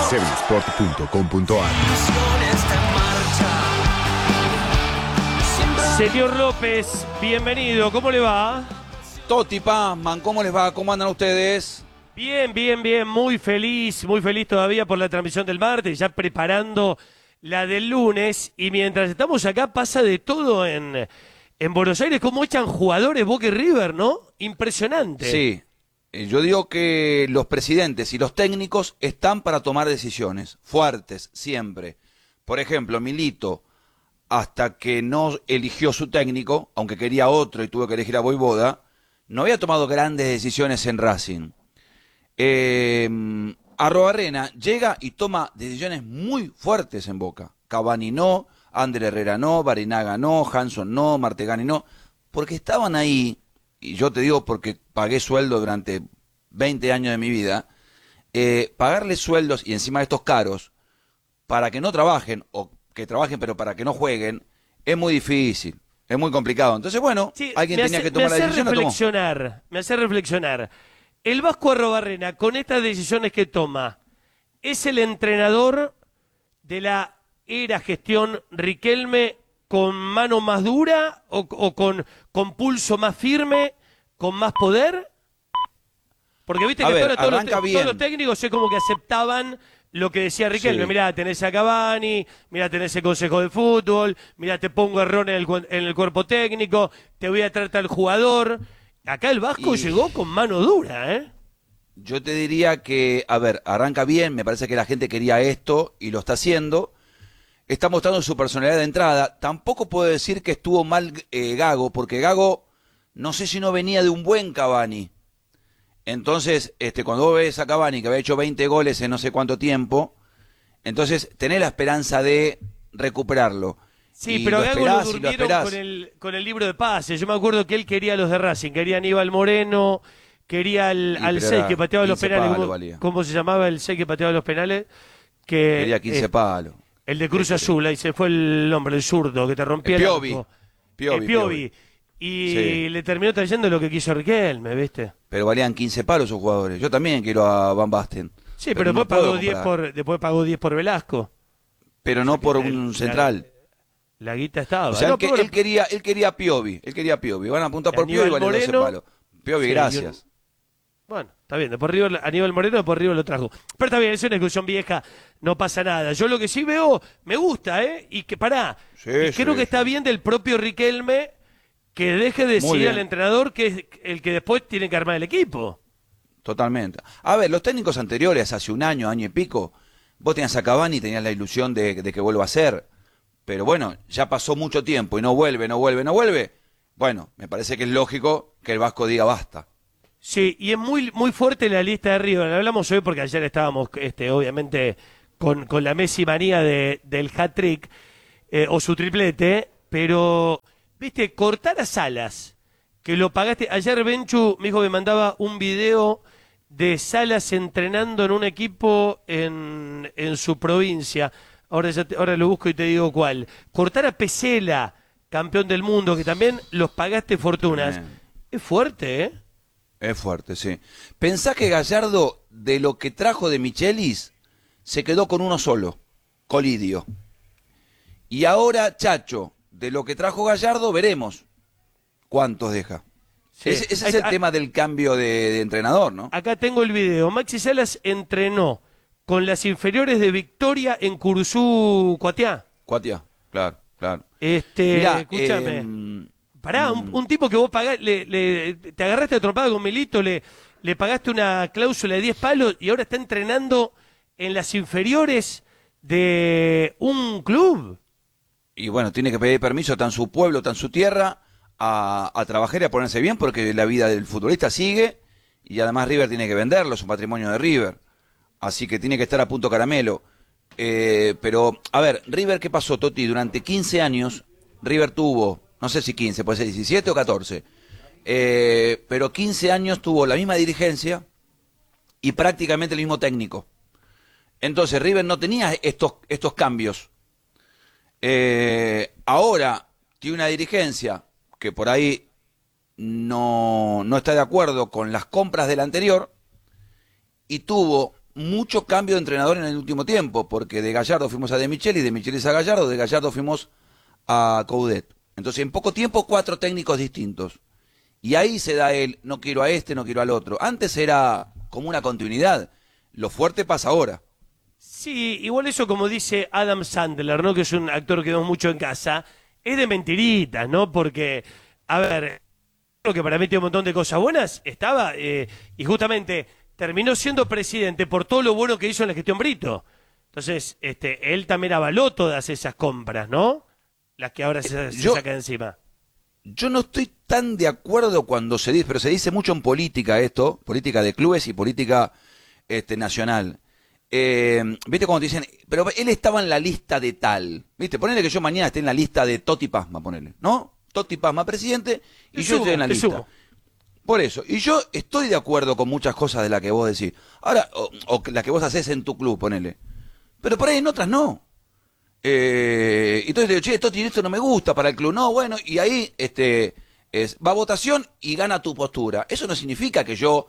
7sport.com.ar. Señor López, bienvenido, ¿cómo le va? Toti, Pazman, ¿cómo les va? ¿Cómo andan ustedes? Bien, muy feliz todavía por la transmisión del martes, ya preparando la del lunes, y mientras estamos acá pasa de todo en Buenos Aires, cómo echan jugadores Boca y River, ¿no? Impresionante. Sí, yo digo que los presidentes y los técnicos están para tomar decisiones fuertes, siempre. Por ejemplo, Milito, hasta que no eligió su técnico, aunque quería otro y tuvo que elegir a Vojvoda, no había tomado grandes decisiones en Racing. Arrobarrena llega y toma decisiones muy fuertes en Boca. Cavani no, Ander Herrera no, Barinaga no, Hanson no, Martegani no, porque estaban ahí, y yo te digo porque pagué sueldo durante 20 años de mi vida, pagarles sueldos y encima de estos caros, para que no trabajen, o que trabajen pero para que no jueguen, es muy difícil, es muy complicado. Entonces, bueno, sí, alguien tenía que tomar la decisión. Me hace reflexionar. El Vasco Arrobarrena, con estas decisiones que toma, ¿es el entrenador de la era gestión Riquelme con mano más dura o con pulso más firme, con más poder? Porque viste que todos los técnicos es como que aceptaban lo que decía Riquelme. Sí. Mirá, tenés a Cavani, mirá, tenés el consejo de fútbol, mirá, te pongo error en el cuerpo técnico, te voy a tratar al jugador. Acá el Vasco llegó con mano dura, ¿eh? Yo te diría que, a ver, arranca bien, me parece que la gente quería esto y lo está haciendo. Está mostrando su personalidad de entrada. Tampoco puedo decir que estuvo mal Gago, porque Gago, no sé si no venía de un buen Cavani. Entonces, cuando vos ves a Cavani, que había hecho 20 goles en no sé cuánto tiempo, entonces tenés la esperanza de recuperarlo. Sí, y pero a Gago lo durmieron con el libro de pases. Yo me acuerdo que él quería a los de Racing, quería a Aníbal Moreno, quería al 6 que pateaba los penales. ¿Cómo se llamaba el 6 que pateaba los penales? Quería 15 palos. El de Cruz Azul, ahí se fue el nombre, el zurdo, que te rompía el arco. Piovi. Y sí, le terminó trayendo lo que quiso Riquelme, ¿viste? Pero valían 15 palos esos jugadores. Yo también quiero a Van Basten. Sí, pero después pagó 10 por Velasco. Pero no por un central. La guita estaba. O sea, él quería a Piovi. Van a apuntar por Piovi y vale 12 palos. Piovi, sí, gracias. Bueno, está bien. Después Aníbal Moreno, después River lo trajo. Pero está bien, es una discusión vieja, no pasa nada. Yo lo que sí veo, me gusta, y que creo que está bien del propio Riquelme que deje de decir al entrenador que es el que después tiene que armar el equipo. Totalmente. A ver, los técnicos anteriores, hace un año y pico, vos tenías a Cavani y tenías la ilusión de que vuelva a ser. Pero bueno, ya pasó mucho tiempo y no vuelve. Bueno, me parece que es lógico que el Vasco diga basta. Sí, y es muy fuerte la lista de River. Hablamos hoy porque ayer estábamos, obviamente, con la Messi manía del hat-trick o su triplete, pero, viste, cortar a Salas, que lo pagaste. Ayer Benchu, mi hijo, me mandaba un video de Salas entrenando en un equipo en su provincia. Ahora lo busco y te digo cuál. Cortar a Pesela, campeón del mundo, que también los pagaste fortunas. Es fuerte, ¿eh? Es fuerte, sí. Pensá que Gallardo, de lo que trajo de Michelis, se quedó con uno solo, Colidio. Y ahora, Chacho, de lo que trajo Gallardo, veremos cuántos deja. Sí. Ese es el tema del cambio de entrenador, ¿no? Acá tengo el video. Maxi Salas entrenó con las inferiores de Victoria en Curuzú, Cuatiá. Claro. Mirá, escúchame. Pará, un tipo que vos pagás, te agarraste a trompada con Milito, le pagaste una cláusula de 10 palos y ahora está entrenando en las inferiores de un club. Y bueno, tiene que pedir permiso, está en su pueblo, está en su tierra, a trabajar y a ponerse bien, porque la vida del futbolista sigue y además River tiene que venderlo, es un patrimonio de River. Así que tiene que estar a punto caramelo. Pero, a ver, River, ¿qué pasó, Toti? Durante 15 años, River tuvo, no sé si 15, puede ser 17 o 14, pero 15 años tuvo la misma dirigencia y prácticamente el mismo técnico. Entonces, River no tenía estos cambios. Ahora tiene una dirigencia que por ahí no está de acuerdo con las compras del anterior, y tuvo mucho cambio de entrenador en el último tiempo, porque de Gallardo fuimos a De Michelis a Gallardo, de Gallardo fuimos a Coudet. Entonces, en poco tiempo, 4 técnicos distintos. Y ahí se da el, no quiero a este, no quiero al otro. Antes era como una continuidad. Lo fuerte pasa ahora. Sí, igual eso como dice Adam Sandler, ¿no? Que es un actor que vemos mucho en casa, es de mentiritas, ¿no? Porque, a ver, lo que para mí tiene un montón de cosas buenas, estaba, y justamente terminó siendo presidente por todo lo bueno que hizo en la gestión Brito. Entonces, él también avaló todas esas compras, ¿no? Las que ahora se saca de encima. Yo no estoy tan de acuerdo cuando se dice, pero se dice mucho en política esto, política de clubes y política nacional. ¿Viste cuando te dicen, pero él estaba en la lista de tal? ¿Viste? Ponele que yo mañana esté en la lista de Totti Pasma, ponele, ¿no? Totti Pasma presidente y yo estoy en la lista. Por eso, y yo estoy de acuerdo con muchas cosas de las que vos decís. Ahora, o las que vos haces en tu club, ponele. Pero por ahí en otras no. Entonces digo, che, esto no me gusta para el club. No, bueno, y ahí va a votación y gana tu postura. Eso no significa que yo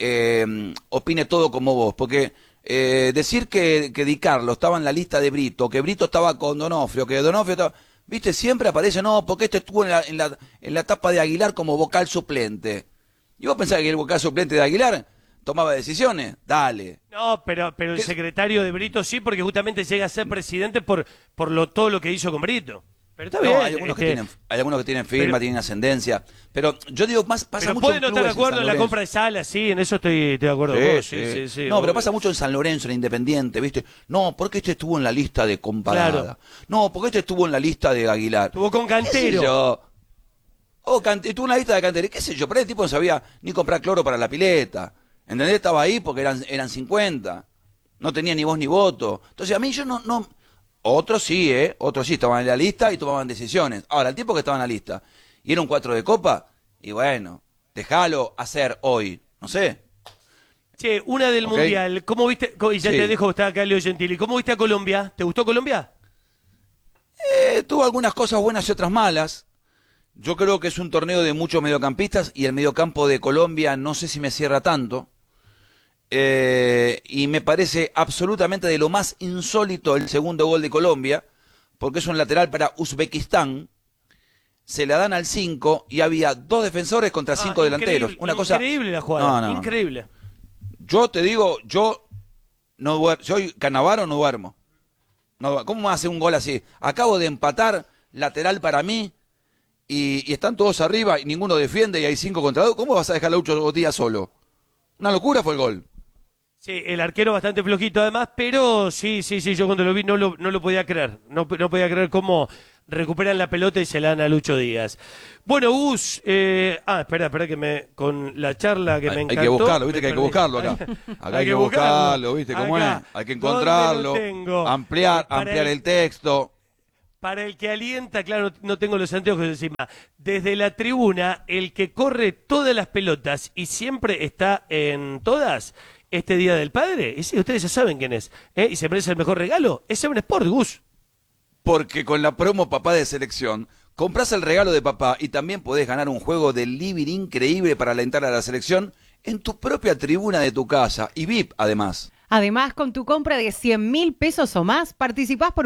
opine todo como vos, porque decir que Di Carlo estaba en la lista de Brito, que Brito estaba con Donofrio, que Donofrio estaba... Viste, siempre aparece, no, porque estuvo en la etapa de Aguilar como vocal suplente. ¿Y vos pensás que el vocal suplente de Aguilar tomaba decisiones? Dale. No, pero el secretario de Brito sí, porque justamente llega a ser presidente por todo lo que hizo con Brito. Pero está bien. No, hay algunos que tienen firma, tienen ascendencia. Pero yo digo, pasa pero mucho puede no estar de acuerdo en la compra de Salas, sí, en eso estoy de acuerdo con vos. Sí, no, pero pasa mucho en San Lorenzo, en Independiente, ¿viste? No, porque estuvo en la lista de Comparada. Claro. No, porque estuvo en la lista de Aguilar. Estuvo con Cantero. Estuvo en la lista de Cantero. ¿Qué sé yo? Pero el tipo no sabía ni comprar cloro para la pileta. ¿Entendés? Estaba ahí porque eran 50. No tenía ni voz ni voto. Entonces a mí yo no... Otros sí, otros sí estaban en la lista y tomaban decisiones. Ahora, el tipo que estaba en la lista y era un 4 de copa, y bueno, déjalo hacer hoy, no sé. Che, una del Mundial, ¿cómo viste? Y ya te dejo, está acá Leo Gentili. ¿Cómo viste a Colombia? ¿Te gustó Colombia? Tuvo algunas cosas buenas y otras malas. Yo creo que es un torneo de muchos mediocampistas y el mediocampo de Colombia no sé si me cierra tanto. Y me parece absolutamente de lo más insólito el segundo gol de Colombia, porque es un lateral para Uzbekistán, se la dan al 5 y había 2 defensores contra 5 delanteros. Una cosa increíble la jugada, increíble. Yo te digo, yo no duermo, soy Cannavaro, no duermo. ¿Cómo me hace un gol así? Acabo de empatar, lateral para mí, y están todos arriba y ninguno defiende y hay 5 contra 2. ¿Cómo vas a dejar a Lucho Botilla solo? Una locura fue el gol. Sí, el arquero bastante flojito además, pero sí, yo cuando lo vi no lo podía creer. No podía creer cómo recuperan la pelota y se la dan a Lucho Díaz. Bueno, Gus, espera que con la charla que me encantó. Hay que buscarlo, viste que hay que buscarlo acá. Acá hay que buscarlo, viste cómo es. Hay que encontrarlo, ampliar el texto. Para el que alienta, claro, no tengo los anteojos encima. Desde la tribuna, el que corre todas las pelotas y siempre está en todas, este Día del Padre, ese ustedes ya saben quién es, y se merece el mejor regalo, es Seven Sport, Gus. Porque con la promo Papá de Selección, compras el regalo de papá y también podés ganar un juego de living increíble para alentar a la selección en tu propia tribuna de tu casa y VIP además. Además, con tu compra de 100.000 pesos o más, participás por